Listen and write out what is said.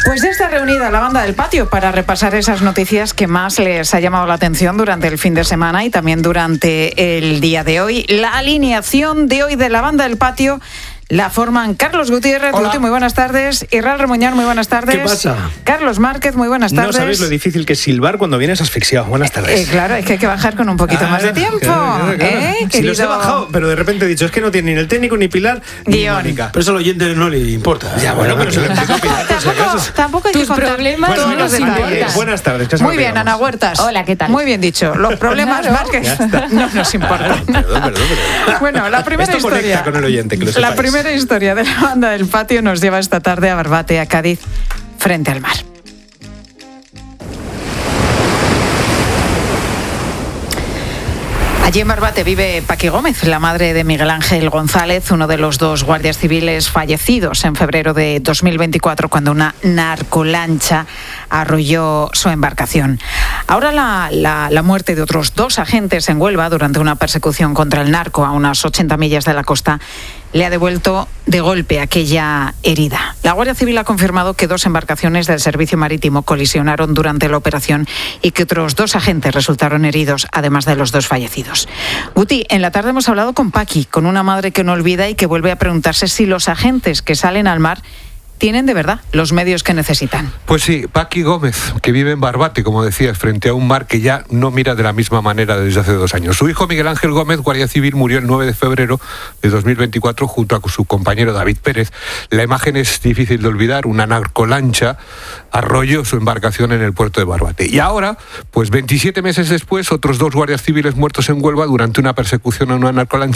Pues ya está reunida la banda del patio para repasar esas noticias que más les ha llamado la atención durante el fin de semana y también durante el día de hoy. La alineación de hoy de la banda del patio la forman Carlos Gutiérrez. Guti, muy buenas tardes. Israel Remuñán, muy buenas tardes. ¿Qué pasa? Carlos Márquez, muy buenas tardes. No sabéis lo difícil que es silbar cuando vienes asfixiado. Buenas tardes. Claro, es que hay que bajar con un poquito más de tiempo. Claro. Si los he bajado, pero de repente he dicho, es que no tiene ni el técnico, ni Pilar, ni Mónica. Pero eso al oyente no le importa. Ya, bueno, pero se lo explico a Pilar, por si acaso. Tampoco hay que contar problemas. todos Bueno, los detalles. buenas tardes. Muy bien, Ana Huertas. Hola, ¿qué tal? Muy bien dicho. Los problemas Márquez no nos importan. Perdón. Bueno, la primera Esto historia. conecta con el oyente, que lo sepáis. La primera historia de la banda del patio nos lleva esta tarde a Barbate, a Cádiz, frente al mar. Allí en Barbate vive Paqui Gómez, la madre de Miguel Ángel González, uno de los dos guardias civiles fallecidos en febrero de 2024 cuando una narcolancha arrolló su embarcación. Ahora la muerte de otros dos agentes en Huelva durante una persecución contra el narco a unas 80 millas de la costa le ha devuelto de golpe aquella herida. La Guardia Civil ha confirmado que dos embarcaciones del Servicio Marítimo colisionaron durante la operación y que otros dos agentes resultaron heridos, además de los dos fallecidos. Guti, en la tarde hemos hablado con Paqui, con una madre que no olvida y que vuelve a preguntarse si los agentes que salen al mar tienen de verdad los medios que necesitan. Pues sí, Paqui Gómez, que vive en Barbate, como decías, frente a un mar que ya no mira de la misma manera desde hace 2 años. Su hijo Miguel Ángel Gómez, guardia civil, murió el 9 de febrero de 2024 junto a su compañero David Pérez. La imagen es difícil de olvidar, una narcolancha arrolló su embarcación en el puerto de Barbate. Y ahora, pues 27 meses después, otros 2 guardias civiles muertos en Huelva durante una persecución a una narcolancha